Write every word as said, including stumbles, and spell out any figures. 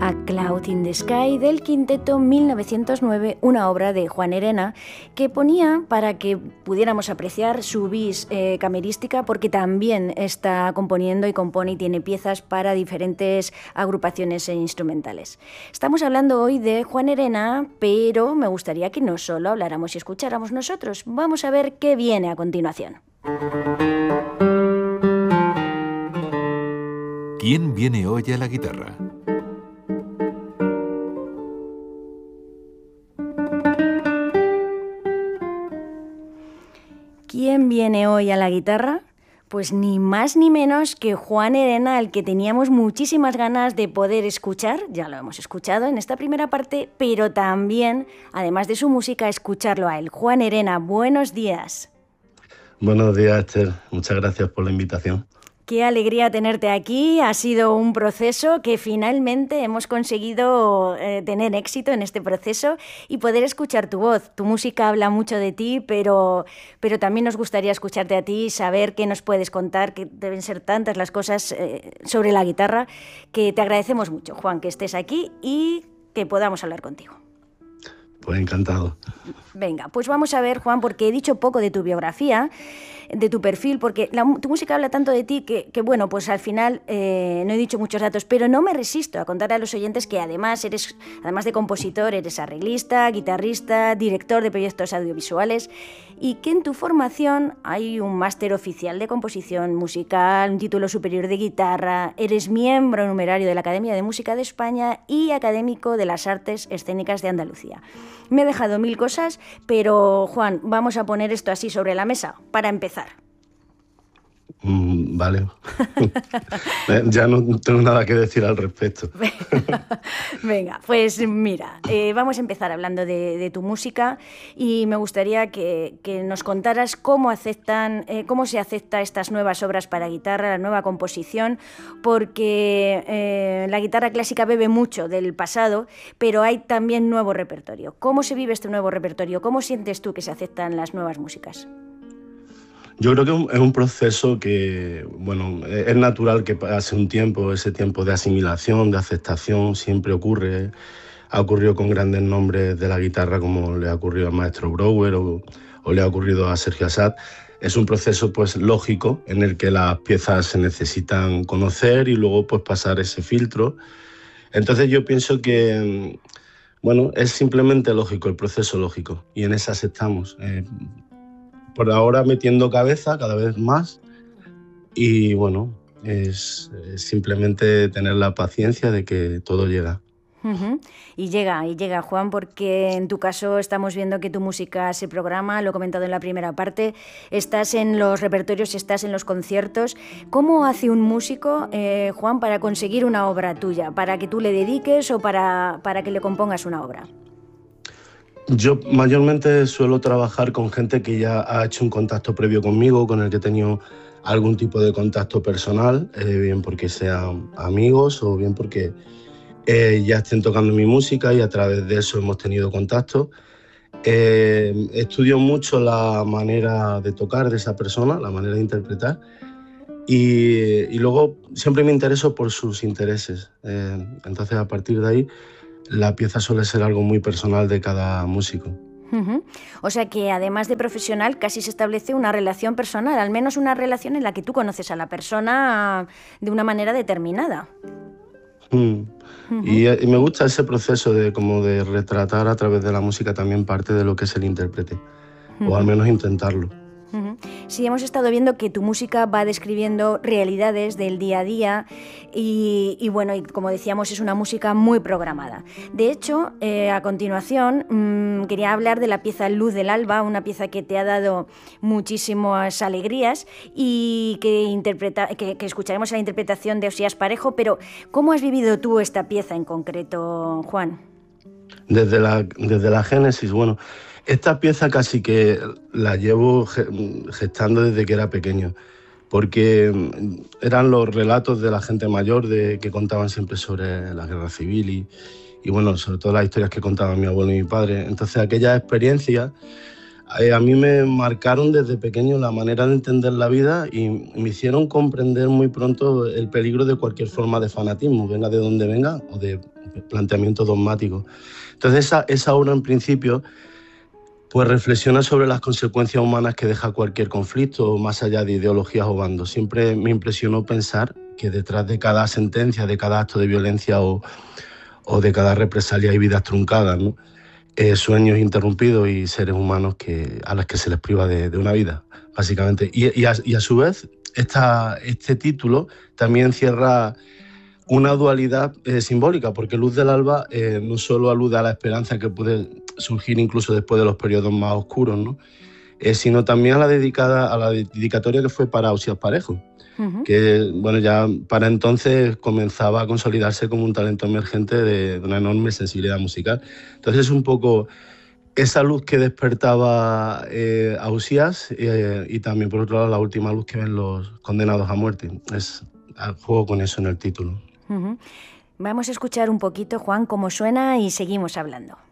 A Cloud in the Sky del quinteto mil novecientos nueve, una obra de Juan Herena que ponía para que pudiéramos apreciar su vis eh, camerística, porque también está componiendo y compone y tiene piezas para diferentes agrupaciones e instrumentales. Estamos hablando hoy de Juan Herena, pero me gustaría que no solo habláramos y escucháramos nosotros. Vamos a ver qué viene a continuación. ¿Quién viene hoy a la guitarra? ¿Quién viene hoy a la guitarra? Pues ni más ni menos que Juan Herena, al que teníamos muchísimas ganas de poder escuchar, ya lo hemos escuchado en esta primera parte, pero también, además de su música, escucharlo a él. Juan Herena, buenos días. Buenos días, Esther. Muchas gracias por la invitación. Qué alegría tenerte aquí. Ha sido un proceso que finalmente hemos conseguido eh, tener éxito en este proceso y poder escuchar tu voz. Tu música habla mucho de ti, pero, pero también nos gustaría escucharte a ti y saber qué nos puedes contar, que deben ser tantas las cosas eh, sobre la guitarra, que te agradecemos mucho, Juan, que estés aquí y que podamos hablar contigo. Pues encantado. Venga, pues vamos a ver, Juan, porque he dicho poco de tu biografía, de tu perfil, porque la, tu música habla tanto de ti que, que bueno, pues al final eh, no he dicho muchos datos, pero no me resisto a contar a los oyentes que además eres, además de compositor, eres arreglista, guitarrista, director de proyectos audiovisuales y que en tu formación hay un máster oficial de composición musical, un título superior de guitarra, eres miembro numerario de la Academia de Música de España y académico de las Artes Escénicas de Andalucía. Me he dejado mil cosas, pero Juan, vamos a poner esto así sobre la mesa para empezar. Mm, vale. Ya no tengo nada que decir al respecto. Venga, pues mira, eh, vamos a empezar hablando de, de tu música y me gustaría que, que nos contaras cómo aceptan, eh, cómo se acepta estas nuevas obras para guitarra, la nueva composición, porque eh, la guitarra clásica bebe mucho del pasado, pero hay también nuevo repertorio. ¿Cómo se vive este nuevo repertorio? ¿Cómo sientes tú que se aceptan las nuevas músicas? Yo creo que es un proceso que, bueno, es natural que pase un tiempo, ese tiempo de asimilación, de aceptación, siempre ocurre. Ha ocurrido con grandes nombres de la guitarra, como le ha ocurrido al maestro Brouwer o, o le ha ocurrido a Sergio Assad. Es un proceso pues lógico en el que las piezas se necesitan conocer y luego pues pasar ese filtro. Entonces yo pienso que, bueno, es simplemente lógico, el proceso lógico, y en esa estamos. Eh, por ahora metiendo cabeza cada vez más y bueno, es, es simplemente tener la paciencia de que todo llega. Uh-huh. Y llega, y llega, Juan, porque en tu caso estamos viendo que tu música se programa, lo he comentado en la primera parte, estás en los repertorios, estás en los conciertos. ¿Cómo hace un músico, eh, Juan, para conseguir una obra tuya, para que tú le dediques o para, para que le compongas una obra? Yo mayormente suelo trabajar con gente que ya ha hecho un contacto previo conmigo, con el que he tenido algún tipo de contacto personal, eh, bien porque sean amigos o bien porque eh, ya estén tocando mi música y a través de eso hemos tenido contacto. Eh, estudio mucho la manera de tocar de esa persona, la manera de interpretar y, y luego siempre me intereso por sus intereses. Eh, entonces a partir de ahí la pieza suele ser algo muy personal de cada músico. Uh-huh. O sea que además de profesional casi se establece una relación personal, al menos una relación en la que tú conoces a la persona de una manera determinada. Mm. Uh-huh. y, y me gusta ese proceso de, como de retratar a través de la música también parte de lo que es el intérprete, uh-huh. o al menos intentarlo. Uh-huh. Sí, hemos estado viendo que tu música va describiendo realidades del día a día y, y bueno, y como decíamos, es una música muy programada. De hecho, eh, a continuación mmm, quería hablar de la pieza Luz del Alba, una pieza que te ha dado muchísimas alegrías y que, interpreta, que, que escucharemos la interpretación de Osías Parejo, pero ¿cómo has vivido tú esta pieza en concreto, Juan? Desde la, desde la génesis, bueno... Esta pieza casi que la llevo gestando desde que era pequeño, porque eran los relatos de la gente mayor de, que contaban siempre sobre la guerra civil y, y bueno, sobre todo las historias que contaban mi abuelo y mi padre. Entonces aquella experiencia eh, a mí me marcaron desde pequeño la manera de entender la vida y me hicieron comprender muy pronto el peligro de cualquier forma de fanatismo, venga de donde venga, o de planteamiento dogmático. Entonces esa, esa obra en principio pues reflexiona sobre las consecuencias humanas que deja cualquier conflicto, más allá de ideologías o bandos. Siempre me impresionó pensar que detrás de cada sentencia, de cada acto de violencia o, o de cada represalia hay vidas truncadas, ¿no? Eh, sueños interrumpidos y seres humanos que, a los que se les priva de, de una vida, básicamente. Y, y, a, y a su vez, esta, este título también encierra una dualidad eh, simbólica, porque Luz del Alba eh, no solo alude a la esperanza que puede surgir incluso después de los periodos más oscuros, ¿no? Eh, sino también a la, dedicada, a la dedicatoria que fue para Ausías Parejo, uh-huh. que bueno, ya para entonces comenzaba a consolidarse como un talento emergente de, de una enorme sensibilidad musical. Entonces es un poco esa luz que despertaba eh, Ausías eh, y también por otro lado la última luz que ven los condenados a muerte. Es, juego con eso en el título. Uh-huh. Vamos a escuchar un poquito, Juan, cómo suena y seguimos hablando.